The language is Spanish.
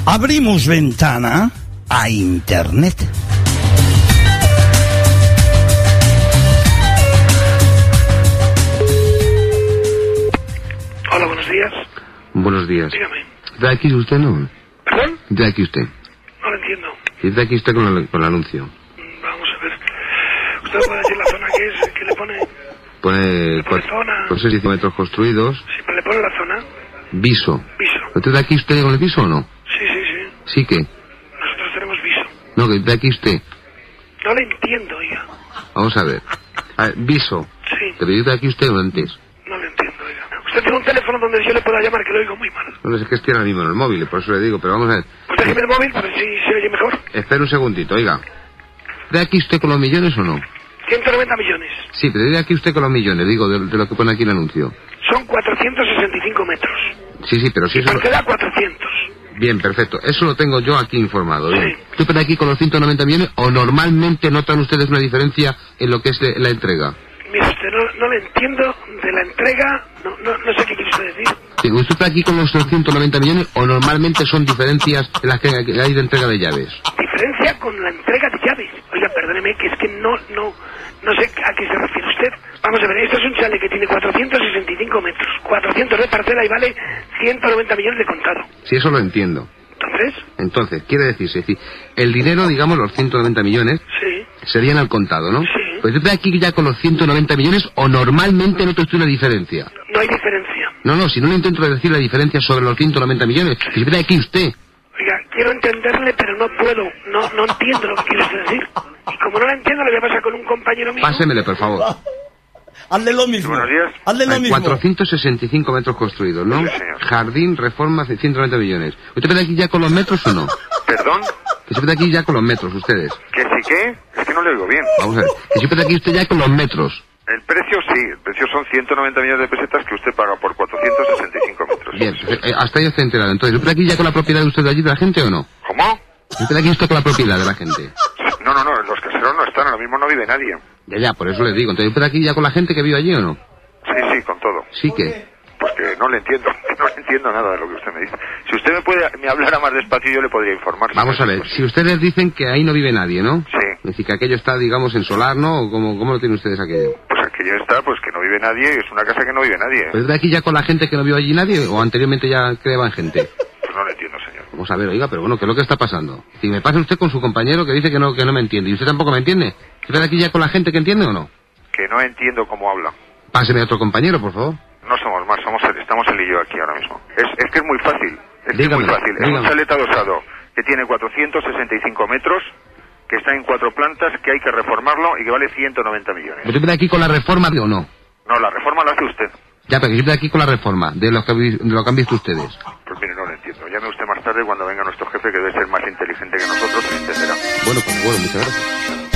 Abrimos ventana a Internet. Hola, buenos días. Buenos días. Dígame. ¿De aquí usted no? ¿Perdón? ¿De aquí usted? No lo entiendo. ¿Y de aquí usted con el anuncio? Vamos a ver. ¿Usted puede decir la zona que es? ¿Qué le pone? Pone zona. 465 metros construidos. Sí, pero le pone la zona. Viso. Viso. ¿Usted de aquí usted con el viso o no? Sí, sí, sí. ¿Sí que? Nosotros tenemos viso. No, que de aquí usted. No le entiendo, oiga. Vamos a ver. Viso. Sí. ¿Pero yo de aquí usted o antes? No le entiendo, oiga. Usted tiene un teléfono donde yo le pueda llamar, que lo oigo muy mal. No sé, es que estoy ahora mismo en el móvil, por eso le digo, pero vamos a ver. ¿Usted tiene el móvil para ver si se oye mejor? Espera un segundito, oiga. ¿De aquí usted con los millones o no? 190 millones. Sí, pero ¿de aquí usted con los millones? Digo, de lo que pone aquí el anuncio. Son 465 metros. Sí, pero si ¿Y eso... por qué da 400? Bien, perfecto. Eso lo tengo yo aquí informado. Bien. Sí. ¿Usted pone aquí con los 190 millones o normalmente notan ustedes una diferencia en lo que es la entrega? Mira, usted no le entiendo de la entrega. No sé qué quiere usted decir. Sí, ¿usted está aquí con los 190 millones o normalmente son diferencias en las que hay de entrega de llaves? Diferencia con la entrega de llaves. Oiga, perdóneme, que es que no sé a qué se refiere usted. Vamos a ver, esto es un chalet que tiene 465 metros, 400 de parcela y vale 190 millones de contado. Sí, eso lo entiendo. Entonces, quiere decirse, el dinero, digamos, los 190 millones, sí, serían al contado, ¿no? Sí. Pues usted aquí ya con los 190 millones o normalmente nota usted una diferencia. No hay diferencia. No, si no le intento decir la diferencia sobre los 190 millones, si ve aquí usted. Oiga, quiero entenderle, pero no puedo. No entiendo lo que quiere usted decir. Y como no la entiendo, le voy a pasar con un compañero mío. Pásemele, por favor. Hazle lo mismo. Buenos días. Hazle lo mismo. 465 metros construidos, ¿no? Sí, señor. Jardín, reforma, 190 millones. ¿Usted ve aquí ya con los metros o no? ¿Perdón? Que se ve aquí ya con los metros, ustedes. ¿Que sí qué? Es que no le oigo bien. Vamos a ver. Que se ve aquí usted ya con los metros. El precio sí, el precio son 190 millones de pesetas que usted paga por 465 metros. Bien, hasta ahí estoy enterado. Entonces, ¿usted aquí ya con la propiedad de usted de allí, de la gente o no? ¿Cómo? ¿Usted aquí está con la propiedad de la gente? No, los caseros no están, ahora mismo no vive nadie. Ya, por eso le digo. Entonces, ¿usted aquí ya con la gente que vive allí o no? Sí, con todo. Sí que... Pues que no le entiendo, no le entiendo nada de lo que usted me dice. Si usted me hablara más despacio, yo le podría informar. Vamos a ver, si ustedes dicen que ahí no vive nadie, ¿no? Sí. Es decir, que aquello está, digamos, en solar, ¿no? ¿O cómo lo tienen ustedes aquello? Pues aquello está, pues que no vive nadie, es una casa que no vive nadie. ¿Pues de aquí ya con la gente que no vive allí nadie o anteriormente ya creaban gente? Pues no le entiendo, señor. Vamos a ver, oiga, pero bueno, ¿qué es lo que está pasando? Si me pasa usted con su compañero que dice que no me entiende y usted tampoco me entiende. ¿Usted de aquí ya con la gente que entiende o no? Que no entiendo cómo habla. Páseme a otro compañero, por favor. No somos más, estamos él y yo aquí ahora mismo. Es que es muy fácil. Dígame, es muy fácil. dígame. Es un chalet adosado que tiene 465 metros, que está en 4 plantas, que hay que reformarlo y que vale 190 millones. ¿Usted de aquí con la reforma o no? No, la reforma la hace usted. Ya, pero que yo de aquí con la reforma, de lo que han visto ustedes. Pues mire, no lo entiendo. Llame usted más tarde cuando venga nuestro jefe, que debe ser más inteligente que nosotros, y entenderá. Bueno, muchas gracias.